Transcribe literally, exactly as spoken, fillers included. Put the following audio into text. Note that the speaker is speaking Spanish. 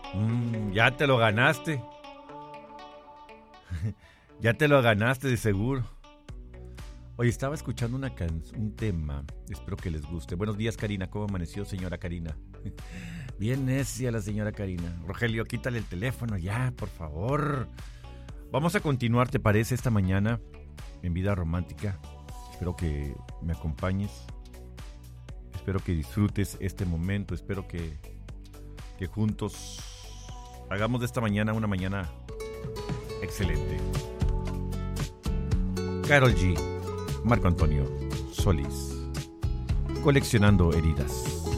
Mm, ya te lo ganaste. Ya te lo ganaste de seguro. Oye, estaba escuchando una can- un tema. Espero que les guste. Buenos días, Karina. ¿Cómo amaneció, señora Karina? Bien necia la señora Karina. Rogelio, quítale el teléfono ya, por favor. Vamos a continuar, ¿te parece? Esta mañana en Vida Romántica. Espero que me acompañes. Espero que disfrutes este momento. Espero que, que juntos hagamos de esta mañana una mañana excelente. Karol G, Marco Antonio Solís, Coleccionando Heridas.